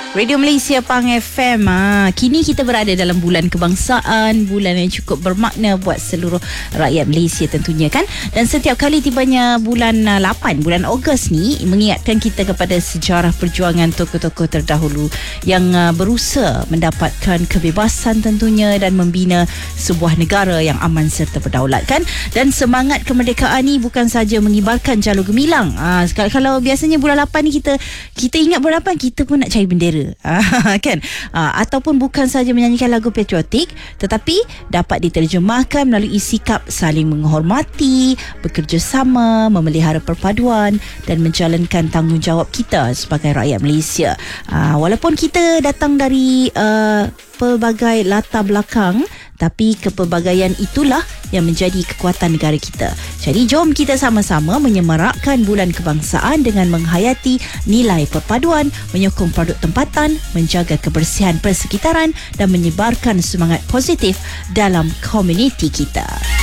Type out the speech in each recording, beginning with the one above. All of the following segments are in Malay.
Radio Malaysia Pang FM. Kini kita berada dalam bulan kebangsaan, bulan yang cukup bermakna buat seluruh rakyat Malaysia tentunya kan. Dan setiap kali tibanya bulan 8, bulan Ogos ni mengingatkan kita kepada sejarah perjuangan tokoh-tokoh terdahulu yang berusaha mendapatkan kebebasan tentunya dan membina sebuah negara yang aman serta berdaulat kan. Dan semangat kemerdekaan ni bukan saja mengibarkan jalur gemilang. Kalau biasanya bulan 8 ni kita ingat bulan 8 kita pun nak cari bendera. Kan, ataupun bukan saja menyanyikan lagu patriotik, tetapi dapat diterjemahkan melalui sikap saling menghormati, bekerjasama, memelihara perpaduan dan menjalankan tanggungjawab kita sebagai rakyat Malaysia. Walaupun kita datang dari pelbagai latar belakang, tapi kepelbagaian itulah yang menjadi kekuatan negara kita. Jadi jom kita sama-sama menyemarakkan bulan kebangsaan dengan menghayati nilai perpaduan, menyokong produk tempatan, menjaga kebersihan persekitaran dan menyebarkan semangat positif dalam komuniti kita.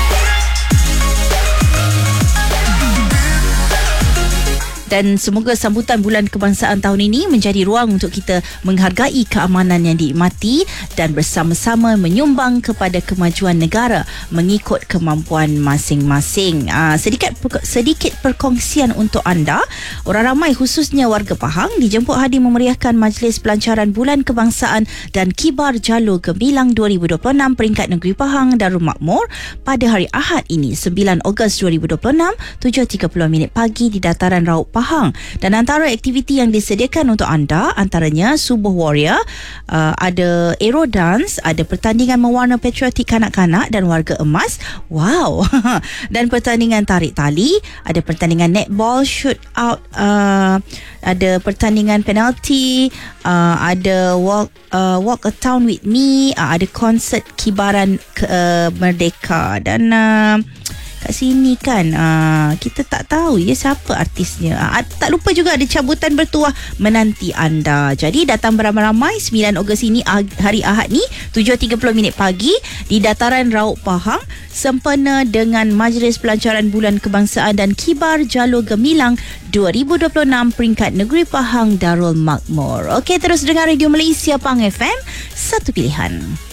Dan semoga sambutan bulan kebangsaan tahun ini menjadi ruang untuk kita menghargai keamanan yang dinikmati dan bersama-sama menyumbang kepada kemajuan negara mengikut kemampuan masing-masing. Sedikit perkongsian untuk anda. Orang ramai khususnya warga Pahang dijemput hadir memeriahkan Majlis Pelancaran Bulan Kebangsaan dan Kibar Jalur Gemilang 2026 peringkat negeri Pahang Darul Makmur pada hari Ahad ini 9 Ogos 2026 7.30 pagi di Dataran Raub Pahang. Dan antara aktiviti yang disediakan untuk anda antaranya Subuh Warrior, ada Aero Dance, ada pertandingan mewarna patriotik kanak-kanak dan warga emas. Wow. Dan pertandingan tarik tali, ada pertandingan netball, shoot out, ada pertandingan penalti, ada walk a town with me, ada konsert kibaran merdeka dan kat sini kan kita tak tahu siapa artisnya. Tak lupa juga ada cabutan bertuah menanti anda. Jadi datang beramai-ramai 9 Ogos ini, hari Ahad ni 7.30 pagi di Dataran Raub Pahang sempena dengan Majlis Pelancaran Bulan Kebangsaan dan Kibar Jalur Gemilang 2026 peringkat negeri Pahang Darul Makmur. Okey, terus dengar Radio Malaysia Pang FM, satu pilihan.